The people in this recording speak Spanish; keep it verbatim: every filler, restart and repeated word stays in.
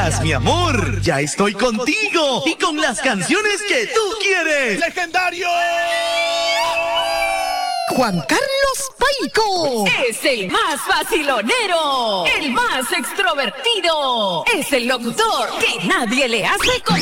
días, mi amor. Ya estoy contigo y con las canciones que tú quieres. ¡Legendario! Juan Carlos Paico es el más facilonero, el más extrovertido, es el locutor que nadie le hace con